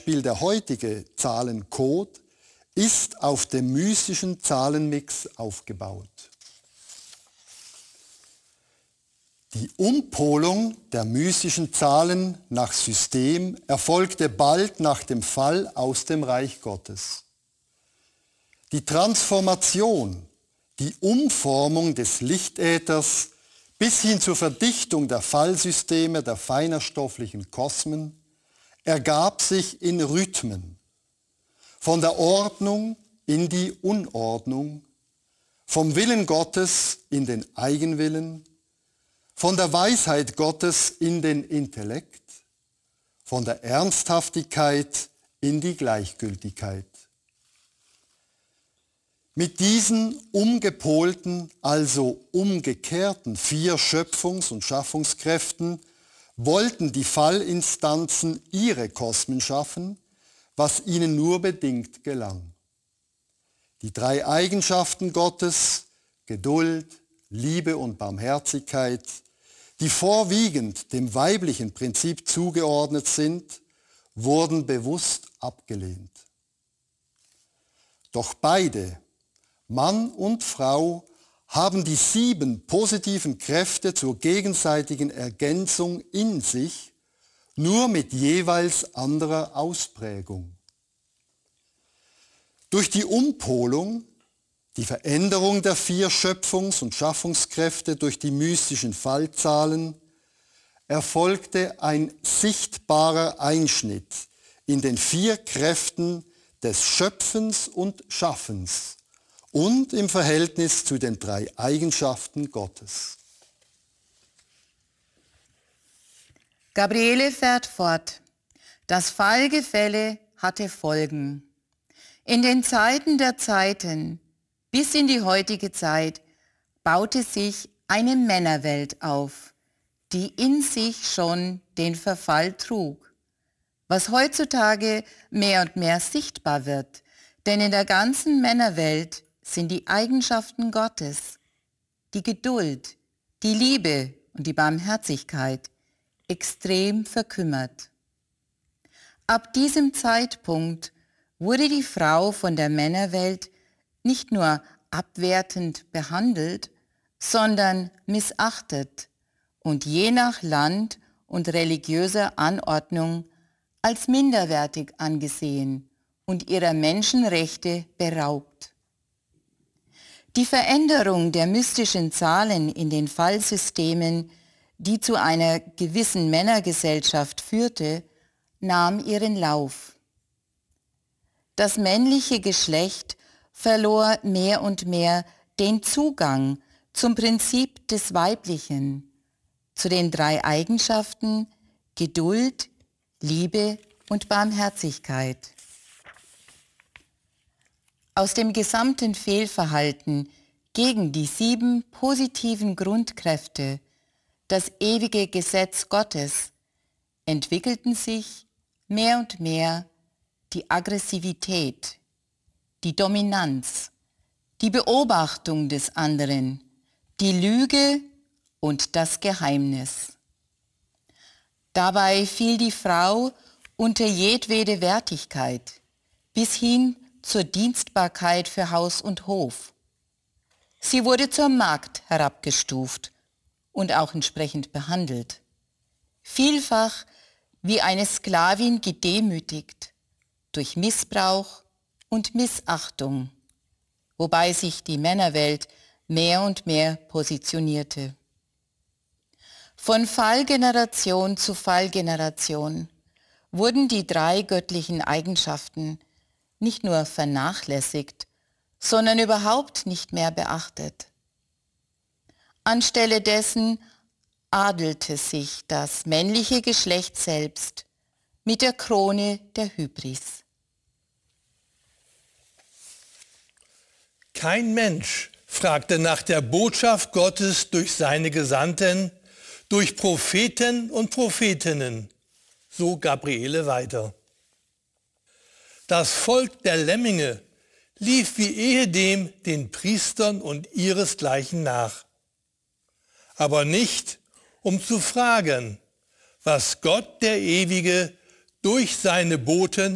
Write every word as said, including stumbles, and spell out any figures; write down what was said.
Beispiel der heutige Zahlencode ist auf dem mystischen Zahlenmix aufgebaut. Die Umpolung der mystischen Zahlen nach System erfolgte bald nach dem Fall aus dem Reich Gottes. Die Transformation, die Umformung des Lichtäthers bis hin zur Verdichtung der Fallsysteme der feinerstofflichen Kosmen ergab sich in Rhythmen, von der Ordnung in die Unordnung, vom Willen Gottes in den Eigenwillen, von der Weisheit Gottes in den Intellekt, von der Ernsthaftigkeit in die Gleichgültigkeit. Mit diesen umgepolten, also umgekehrten vier Schöpfungs- und Schaffungskräften wollten die Fallinstanzen ihre Kosmen schaffen, was ihnen nur bedingt gelang. Die drei Eigenschaften Gottes, Geduld, Liebe und Barmherzigkeit, die vorwiegend dem weiblichen Prinzip zugeordnet sind, wurden bewusst abgelehnt. Doch beide, Mann und Frau, haben die sieben positiven Kräfte zur gegenseitigen Ergänzung in sich, nur mit jeweils anderer Ausprägung. Durch die Umpolung, die Veränderung der vier Schöpfungs- und Schaffungskräfte durch die mystischen Fallzahlen, erfolgte ein sichtbarer Einschnitt in den vier Kräften des Schöpfens und Schaffens und im Verhältnis zu den drei Eigenschaften Gottes. Gabriele fährt fort. Das Fallgefälle hatte Folgen. In den Zeiten der Zeiten bis in die heutige Zeit baute sich eine Männerwelt auf, die in sich schon den Verfall trug, was heutzutage mehr und mehr sichtbar wird, denn in der ganzen Männerwelt sind die Eigenschaften Gottes, die Geduld, die Liebe und die Barmherzigkeit extrem verkümmert. Ab diesem Zeitpunkt wurde die Frau von der Männerwelt nicht nur abwertend behandelt, sondern missachtet und je nach Land und religiöser Anordnung als minderwertig angesehen und ihrer Menschenrechte beraubt. Die Veränderung der mystischen Zahlen in den Fallsystemen, die zu einer gewissen Männergesellschaft führte, nahm ihren Lauf. Das männliche Geschlecht verlor mehr und mehr den Zugang zum Prinzip des Weiblichen, zu den drei Eigenschaften Geduld, Liebe und Barmherzigkeit. Aus dem gesamten Fehlverhalten gegen die sieben positiven Grundkräfte, das ewige Gesetz Gottes, entwickelten sich mehr und mehr die Aggressivität, die Dominanz, die Beobachtung des anderen, die Lüge und das Geheimnis. Dabei fiel die Frau unter jedwede Wertigkeit bis hin zur Dienstbarkeit für Haus und Hof. Sie wurde zur Magd herabgestuft und auch entsprechend behandelt. Vielfach wie eine Sklavin gedemütigt durch Missbrauch und Missachtung, wobei sich die Männerwelt mehr und mehr positionierte. Von Fallgeneration zu Fallgeneration wurden die drei göttlichen Eigenschaften nicht nur vernachlässigt, sondern überhaupt nicht mehr beachtet. Anstelle dessen adelte sich das männliche Geschlecht selbst mit der Krone der Hybris. Kein Mensch fragte nach der Botschaft Gottes durch seine Gesandten, durch Propheten und Prophetinnen, so Gabriele weiter. Das Volk der Lemminge lief wie ehedem den Priestern und ihresgleichen nach, aber nicht, um zu fragen, was Gott der Ewige durch seine Boten